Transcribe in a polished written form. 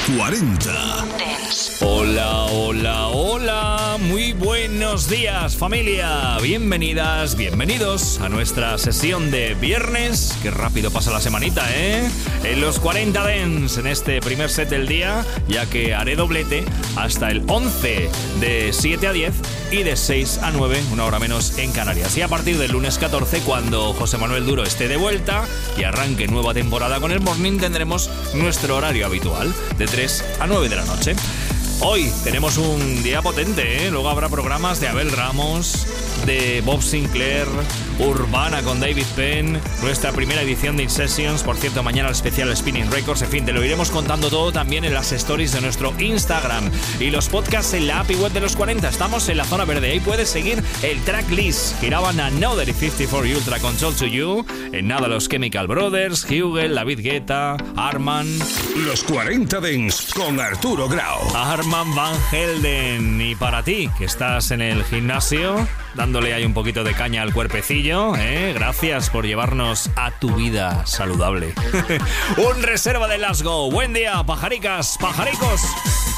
40 Dance. Hola, hola, hola. Muy buenos días, familia. Bienvenidas, bienvenidos a nuestra sesión de viernes. Qué rápido pasa la semanita, ¿eh? En los 40 Dance, en este primer set del día, ya que haré doblete hasta el 11 de 7 a 10 y de 6 a 9, una hora menos en Canarias. Y a partir del lunes 14, cuando José Manuel Duro esté de vuelta y arranque nueva temporada con el Morning, tendremos nuestro horario habitual de 3 a 9 de la noche. Hoy tenemos un día potente, ¿eh? Luego habrá programas de Abel Ramos, de Bob Sinclair, Urbana con David Penn, nuestra primera edición de In Sessions, por cierto, mañana el especial Spinning Records. En fin, te lo iremos contando todo también en las stories de nuestro Instagram y los podcasts en la app y web de los 40. Estamos en la zona verde, ahí puedes seguir el tracklist. Giraban Another 54 Ultra Control to You, en nada los Chemical Brothers, Hugel, David Guetta, Arman. Los 40 Dance con Arturo Grau, Arman Van Helden. Y para ti, que estás en el gimnasio dándole ahí un poquito de caña al cuerpecillo, gracias por llevarnos a tu vida saludable. Un reserva de Glasgow. Buen día, pajaricas, pajaricos.